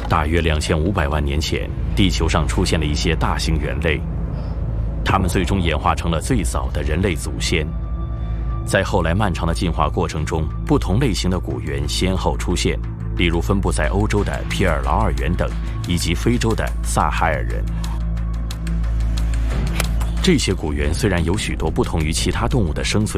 大约2500万年前，地球上出现了一些大型猿类，它们最终演化成了最早的人类祖先。在后来漫长的进化过程中，不同类型的古猿先后出现，例如分布在欧洲的皮尔劳尔猿等，以及非洲的萨海尔人。这些古猿虽然有许多不同于其他动物的生存